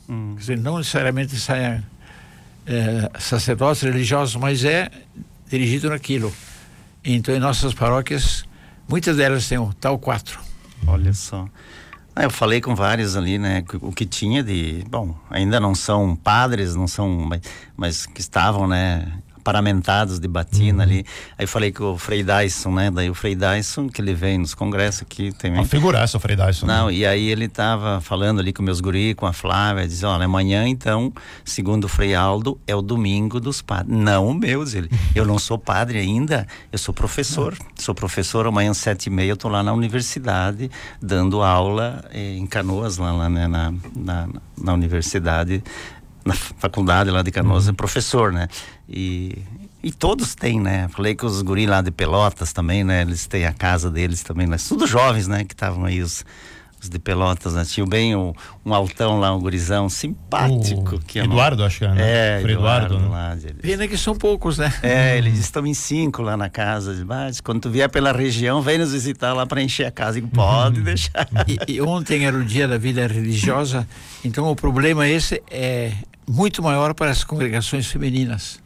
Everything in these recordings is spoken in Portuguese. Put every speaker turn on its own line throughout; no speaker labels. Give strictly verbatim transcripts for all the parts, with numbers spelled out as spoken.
Hum.
Quer dizer, não necessariamente saia é, sacerdotes religiosos, mas é dirigido naquilo. Então, em nossas paróquias, muitas delas têm o tal quatro.
Olha só. Ah, eu falei com vários ali, né? O que tinha de... Bom, ainda não são padres, não são... Mas, mas que estavam, né? Paramentados de batina uhum. ali. Aí falei com o Frei Dyson, né? Daí o Frei Dyson, que ele vem nos congressos aqui também.
Uma figuraça o Frei Dyson.
Não,
né?
E aí ele tava falando ali com meus guri, com a Flávia, diz, olha, amanhã então, segundo o Frei Aldo, é o domingo dos padres. Não o meu, diz ele. Eu não sou padre ainda, eu sou professor. Não. Sou professor, amanhã sete e meia eu tô lá na universidade, dando aula eh, em Canoas, lá, lá né? na, na, na universidade, na faculdade lá de Canoas, uhum. é professor, né? E, e todos têm, né? Falei com os guris lá de Pelotas também, né? Eles têm a casa deles também, né? Tudo jovens, né? Que estavam aí, os, os de Pelotas, né? Tinha bem um, um altão lá, um gurizão simpático.
O
que
Eduardo,
não...
acho que é, né?
É,
Frei
Eduardo,
Eduardo,
lá.
né?
Eles...
Pena que são poucos, né?
É, eles estão em cinco lá na casa. Mas quando tu vier pela região, vem nos visitar lá para encher a casa. E pode deixar.
E, e ontem era o dia da vida religiosa, então o problema esse é muito maior para as congregações femininas.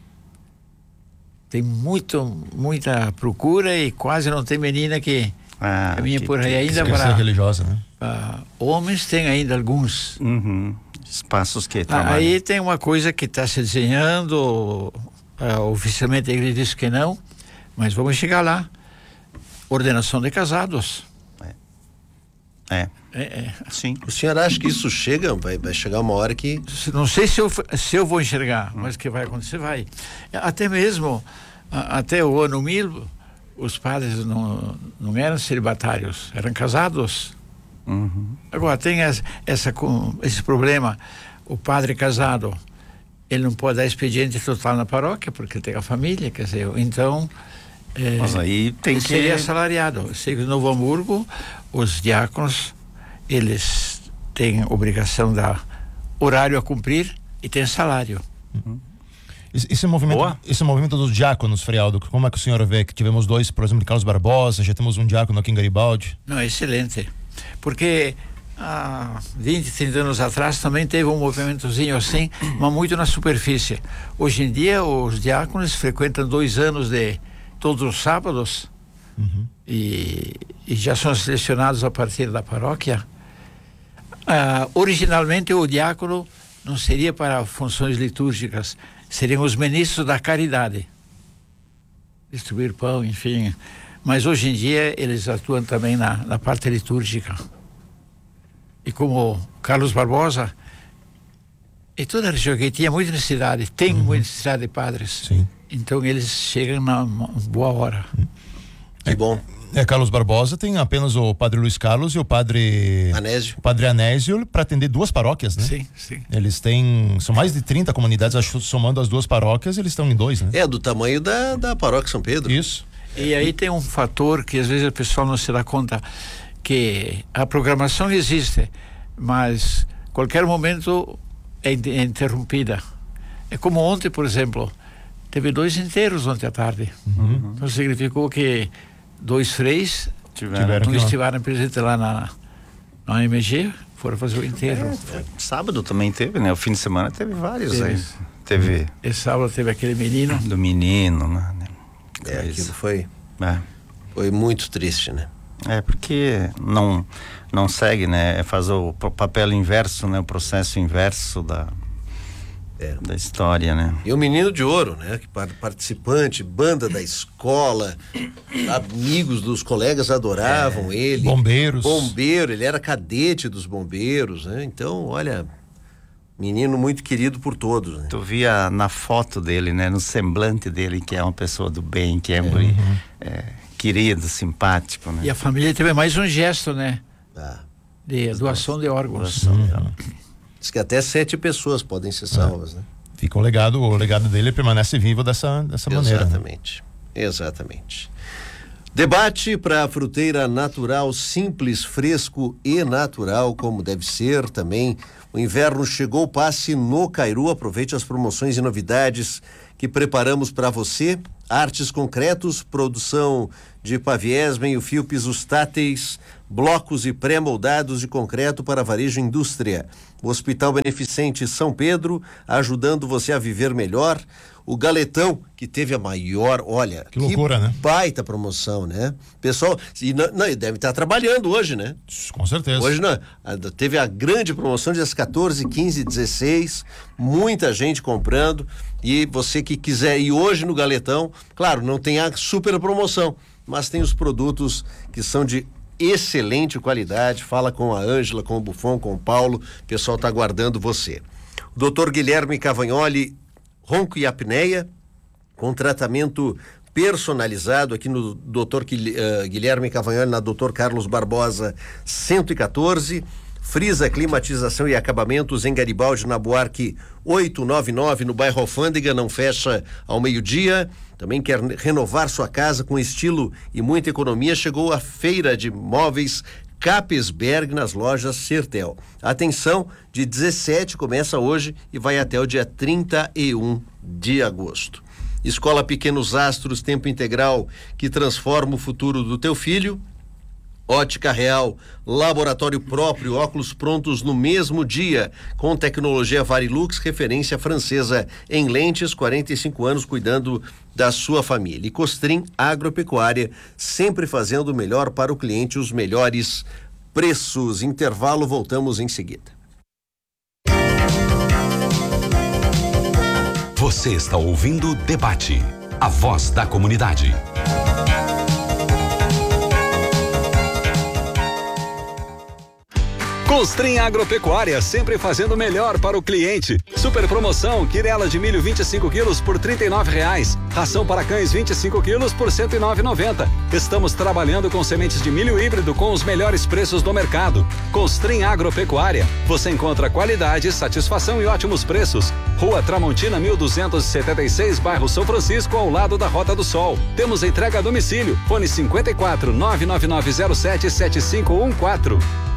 Tem muito, muita procura e quase não tem menina que
ah,
caminha
que,
por aí ainda
para
para
religiosa, né?
Para homens tem ainda alguns.
Uhum. Espaços que
ah,
trabalham.
Aí tem uma coisa que está se desenhando, uh, oficialmente a igreja diz que não, mas vamos chegar lá. Ordenação de casados.
É. É.
É, é.
Sim.
O senhor acha que isso chega? Vai, vai chegar uma hora que...
Não sei se eu, se eu vou enxergar, hum. mas que vai acontecer, vai. Até mesmo, a, até o ano mil, os padres não, não eram celibatários, eram casados.
Uhum.
Agora, tem essa, essa, esse problema, o padre casado, ele não pode dar expediente total na paróquia, porque tem a família, quer dizer, então... É,
mas aí tem que...
seria assalariado. Eu sei que no Novo Hamburgo, os diáconos, eles têm obrigação de horário a cumprir e tem salário.
Uhum. Esse movimento, esse movimento dos diáconos, Frei Aldo, como é que o senhor vê? Que tivemos dois, por exemplo, de Carlos Barbosa, já temos um diácono aqui em Garibaldi.
Não, é excelente. Porque há vinte, trinta anos atrás também teve um movimentozinho assim, mas muito na superfície. Hoje em dia, os diáconos frequentam dois anos de todos os sábados uhum. e, e já são selecionados a partir da paróquia. Ah, originalmente o diácono não seria para funções litúrgicas, seriam os ministros da caridade, distribuir pão, enfim, mas hoje em dia eles atuam também na, na parte litúrgica. E como Carlos Barbosa e toda a região que tinha muita necessidade, tem uhum. muita necessidade de padres.
Sim.
Então eles chegam na boa hora.
Que bom.
É, Carlos Barbosa tem apenas o padre Luiz Carlos e o padre
Anésio,
o padre Anésio para atender duas paróquias, né?
Sim, sim.
Eles têm, são mais de trinta comunidades, acho, somando as duas paróquias, eles estão em dois, né?
É, do tamanho da, da paróquia São Pedro.
Isso.
E aí tem um fator que às vezes o pessoal não se dá conta, que a programação existe, mas qualquer momento é interrompida. É como ontem, por exemplo, teve dois inteiros ontem à tarde. Uhum. Então significou que dois freis
tiveram
não estiveram presentes lá na, na A M G, foram fazer o inteiro.
É, é, sábado também teve, né? O fim de semana teve vários teve. aí. Teve.
Esse sábado teve aquele menino.
Do menino, né?
É, aquilo foi.
É.
Foi muito triste, né?
É, porque não, não segue, né? Faz o papel inverso, né? O processo inverso da. É. Da história, né?
E o menino de ouro, né? Que participante, banda da escola, amigos dos colegas adoravam é. ele.
Bombeiros.
Bombeiro, ele era cadete dos bombeiros, né? Então, olha, menino muito querido por todos, né?
Tu via na foto dele, né? No semblante dele, que é uma pessoa do bem, que é, é. Muito é, querido, simpático, né?
E a família teve mais um gesto, né?
Ah.
De doação de órgãos.
Doação
uhum.
de órgãos.
Diz que até sete pessoas podem ser salvas, é. né?
Fica o legado, o legado dele permanece vivo dessa, dessa maneira.
Exatamente, né? Exatamente. Debate para a fruteira natural, simples, fresco e natural, como deve ser também. O inverno chegou, passe no Cairu, aproveite as promoções e novidades que preparamos para você. Artes Concretos, produção de paviés, meio-fio, pisos táteis, blocos e pré-moldados de concreto para varejo e indústria. O Hospital Beneficente São Pedro, ajudando você a viver melhor. O Galetão, que teve a maior, olha,
que loucura,
que
né?
baita promoção, né? Pessoal, e não, não, deve estar trabalhando hoje, né?
Com certeza.
Hoje não, teve a grande promoção dias quatorze, quinze, dezesseis, muita gente comprando, e você que quiser ir hoje no Galetão, claro, não tem a super promoção, mas tem os produtos que são de excelente qualidade. Fala com a Ângela, com o Buffon, com o Paulo, o pessoal está aguardando você. O doutor Guilherme Cavagnoli, ronco e apneia, com tratamento personalizado aqui no doutor Guilherme Cavagnoli, na doutor Carlos Barbosa cento e quatorze. Frisa Climatização e Acabamentos em Garibaldi, na Buarque oitocentos e noventa e nove, no bairro Alfândega, não fecha ao meio-dia. Também quer renovar sua casa com estilo e muita economia? Chegou a Feira de Móveis Capesberg nas lojas Sertel. Atenção, de dezessete começa hoje e vai até o dia trinta e um de agosto. Escola Pequenos Astros, tempo integral, que transforma o futuro do teu filho. Ótica Real, laboratório próprio, óculos prontos no mesmo dia, com tecnologia Varilux, referência francesa em lentes, quarenta e cinco anos cuidando da sua família. E Costrim Agropecuária, sempre fazendo o melhor para o cliente, os melhores preços. Intervalo, voltamos em seguida.
Você está ouvindo o Debate, a voz da comunidade. Costrim Agropecuária, sempre fazendo melhor para o cliente. Super promoção, quirela de milho vinte e cinco quilos por trinta e nove reais. Ração para cães vinte e cinco quilos por cento e nove reais e noventa centavos. Estamos trabalhando com sementes de milho híbrido com os melhores preços do mercado. Costrim Agropecuária. Você encontra qualidade, satisfação e ótimos preços. Rua Tramontina mil duzentos e setenta e seis, bairro São Francisco, ao lado da Rota do Sol. Temos entrega a domicílio. Fone cinquenta e quatro, nove nove nove zero sete, sete cinco um quatro.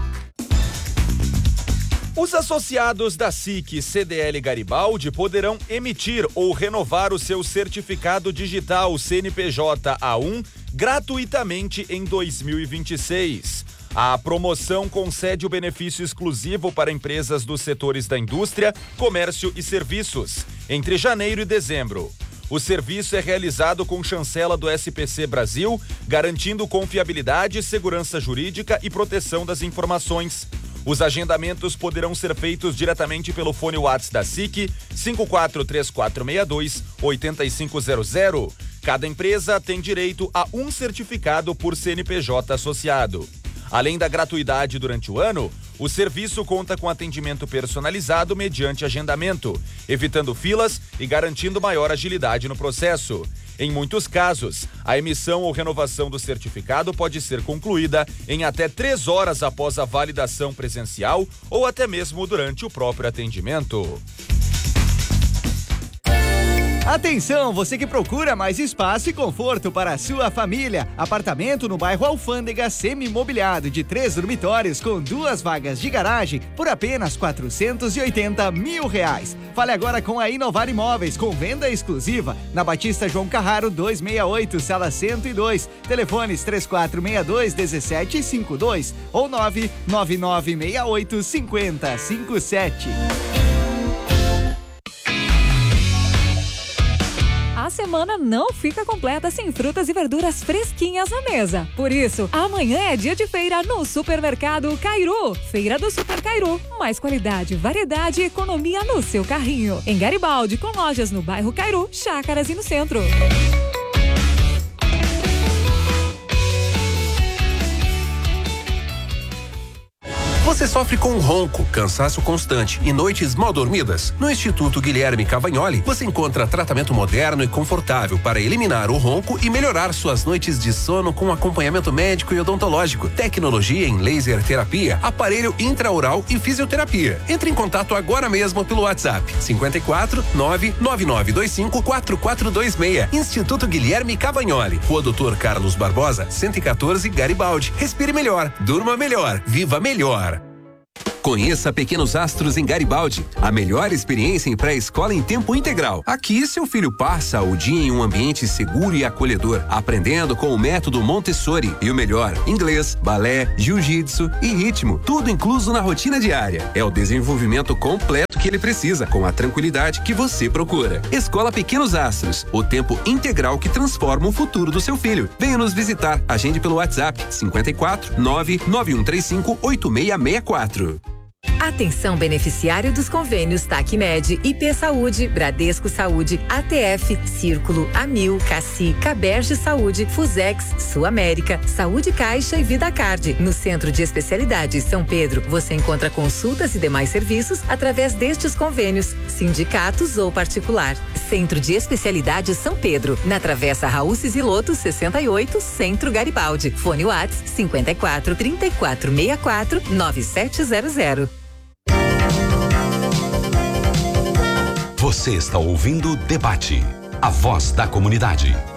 Os associados da S I C C D L Garibaldi poderão emitir ou renovar o seu certificado digital C N P J A um gratuitamente em dois mil e vinte e seis. A promoção concede o benefício exclusivo para empresas dos setores da indústria, comércio e serviços, entre janeiro e dezembro. O serviço é realizado com chancela do S P C Brasil, garantindo confiabilidade, segurança jurídica e proteção das informações. Os agendamentos poderão ser feitos diretamente pelo fone WhatsApp da S I C, cinco quatro três quatro seis dois, oito cinco zero zero. Cada empresa tem direito a um certificado por C N P J associado. Além da gratuidade durante o ano, o serviço conta com atendimento personalizado mediante agendamento, evitando filas e garantindo maior agilidade no processo. Em muitos casos, a emissão ou renovação do certificado pode ser concluída em até três horas após a validação presencial ou até mesmo durante o próprio atendimento.
Atenção, você que procura mais espaço e conforto para a sua família. Apartamento no bairro Alfândega, semi-mobiliado de três dormitórios com duas vagas de garagem por apenas quatrocentos e oitenta mil reais. Fale agora com a Inovar Imóveis, com venda exclusiva na Batista João Carraro duzentos e sessenta e oito, sala cento e dois. Telefones três quatro seis dois, um sete cinco dois ou nove nove nove seis oito cinco zero cinco sete.
A semana não fica completa sem frutas e verduras fresquinhas na mesa. Por isso, amanhã é dia de feira no Supermercado Cairu. Feira do Super Cairu. Mais qualidade, variedade e economia no seu carrinho. Em Garibaldi, com lojas no bairro Cairu, Chácaras e no centro.
Você sofre com ronco, cansaço constante e noites mal dormidas? No Instituto Guilherme Cavagnoli, você encontra tratamento moderno e confortável para eliminar o ronco e melhorar suas noites de sono com acompanhamento médico e odontológico, tecnologia em laser terapia, aparelho intraoral e fisioterapia. Entre em contato agora mesmo pelo WhatsApp cinquenta e quatro, nove nove nove dois cinco, quatro quatro dois seis. Instituto Guilherme Cavagnoli, Rua doutor Carlos Barbosa, cento e quatorze, Garibaldi. Respire melhor, durma melhor, viva melhor. Conheça Pequenos Astros em Garibaldi, a melhor experiência em pré-escola em tempo integral. Aqui seu filho passa o dia em um ambiente seguro e acolhedor, aprendendo com o método Montessori e o melhor, inglês, balé, jiu-jitsu e ritmo, tudo incluso na rotina diária. É o desenvolvimento completo que ele precisa, com a tranquilidade que você procura. Escola Pequenos Astros, o tempo integral que transforma o futuro do seu filho. Venha nos visitar, agende pelo WhatsApp cinquenta e quatro, nove nove um três cinco, oito seis seis quatro.
Atenção beneficiário dos convênios TACMED, I P Saúde, Bradesco Saúde, A T F, Círculo, Amil, Cassi, Caberge Saúde, Fusex, Sul América, Saúde Caixa e Vida Card. No Centro de Especialidades São Pedro, você encontra consultas e demais serviços através destes convênios, sindicatos ou particular. Centro de Especialidades São Pedro, na Travessa Raul Ciziloto, sessenta e oito, Centro Garibaldi. Fone WhatsApp cinquenta e quatro, trinta e quatro, sessenta e quatro, nove sete zero zero.
Você está ouvindo Debate, a voz da comunidade.